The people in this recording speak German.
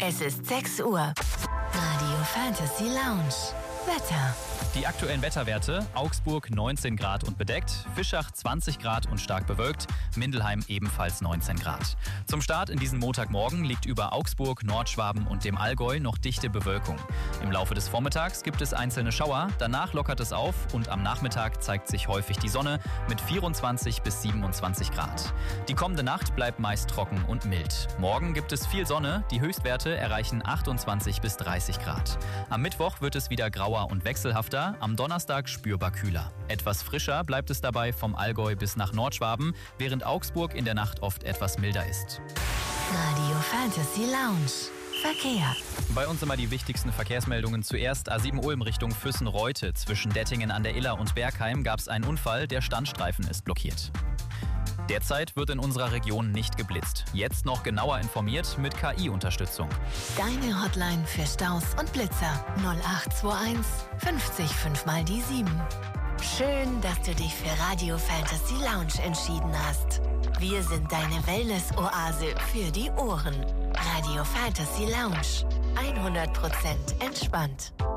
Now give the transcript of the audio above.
Es ist 6 Uhr. Radio Fantasy Lounge. Wetter. Die aktuellen Wetterwerte: Augsburg 19 Grad und bedeckt, Fischach 20 Grad und stark bewölkt, Mindelheim ebenfalls 19 Grad. Zum Start in diesen Montagmorgen liegt über Augsburg, Nordschwaben und dem Allgäu noch dichte Bewölkung. Im Laufe des Vormittags gibt es einzelne Schauer, danach lockert es auf und am Nachmittag zeigt sich häufig die Sonne mit 24 bis 27 Grad. Die kommende Nacht bleibt meist trocken und mild. Morgen gibt es viel Sonne, die Höchstwerte erreichen 28 bis 30 Grad. Am Mittwoch wird es wieder grauer und wechselhafter, am Donnerstag spürbar kühler. Etwas frischer bleibt es dabei vom Allgäu bis nach Nordschwaben, während Augsburg in der Nacht oft etwas milder ist. Radio Fantasy Lounge. Verkehr. Bei uns immer die wichtigsten Verkehrsmeldungen. Zuerst A7 Ulm Richtung Füssen-Reute. Zwischen Dettingen an der Iller und Bergheim gab es einen Unfall, der Standstreifen ist blockiert. Derzeit wird in unserer Region nicht geblitzt. Jetzt noch genauer informiert mit KI-Unterstützung. Deine Hotline für Staus und Blitzer 0821 50 5 mal die 7. Schön, dass du dich für Radio Fantasy Lounge entschieden hast. Wir sind deine Wellness-Oase für die Ohren. Radio Fantasy Lounge. 100% entspannt.